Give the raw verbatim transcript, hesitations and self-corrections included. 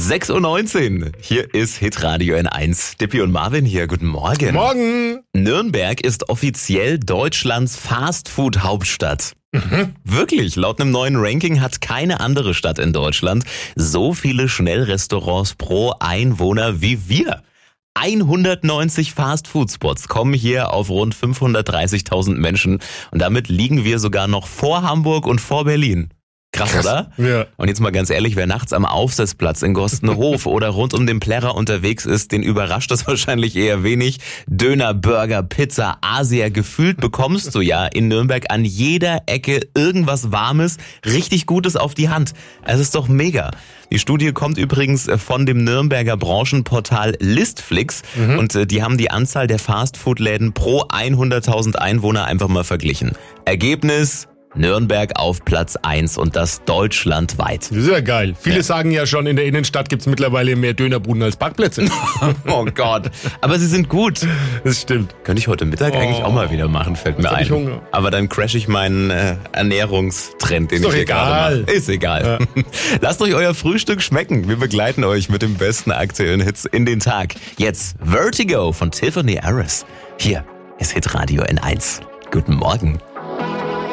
sechs Uhr neunzehn. Hier ist Hitradio N eins. Dippi und Marvin hier. Guten Morgen. Morgen. Nürnberg ist offiziell Deutschlands Fastfood-Hauptstadt. Mhm. Wirklich, laut einem neuen Ranking hat keine andere Stadt in Deutschland so viele Schnellrestaurants pro Einwohner wie wir. hundertneunzig Fastfood-Spots kommen hier auf rund fünfhundertdreißigtausend Menschen und damit liegen wir sogar noch vor Hamburg und vor Berlin. Krass, Krass, oder? ja. Und jetzt mal ganz ehrlich, wer nachts am Aufsatzplatz in Gostenhof oder rund um den Plärrer unterwegs ist, den überrascht das wahrscheinlich eher wenig. Döner, Burger, Pizza, Asia, gefühlt bekommst du ja in Nürnberg an jeder Ecke irgendwas Warmes, richtig Gutes auf die Hand. Es ist doch mega. Die Studie kommt übrigens von dem Nürnberger Branchenportal Listflix mhm. und die haben die Anzahl der Fastfood-Läden pro hunderttausend Einwohner einfach mal verglichen. Ergebnis: Nürnberg auf Platz eins und das deutschlandweit. Das ist ja geil. Viele Ja. sagen ja schon, in der Innenstadt gibt's mittlerweile mehr Dönerbuden als Parkplätze. Oh Gott, aber sie sind gut. Das stimmt. Könnte ich heute Mittag Oh. eigentlich auch mal wieder machen, fällt mir Jetzt hab ein. ich Hunger. Aber dann crash ich meinen äh, Ernährungstrend, den Ist ich doch hier egal. gerade mache. Ist egal. Ja. Lasst euch euer Frühstück schmecken. Wir begleiten euch mit den besten aktuellen Hits in den Tag. Jetzt Vertigo von Tiffany Harris. Hier ist Hitradio N eins. Guten Morgen.